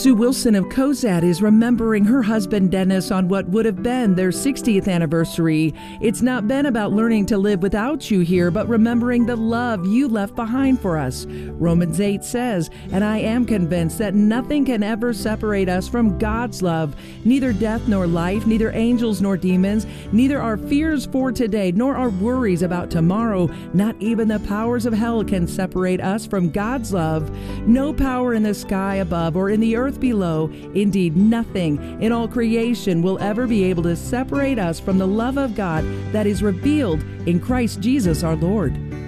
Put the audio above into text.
Sue Wilson of Cozad is remembering her husband Dennis on what would have been their 60th anniversary. It's not been about learning to live without you here, but remembering the love you left behind for us. Romans 8 says, "And I am convinced that nothing can ever separate us from God's love, neither death nor life, neither angels nor demons, neither our fears for today nor our worries about tomorrow, not even the powers of hell can separate us from God's love. No power in the sky above or in the earth below, indeed nothing in all creation will ever be able to separate us from the love of God that is revealed in Christ Jesus our Lord."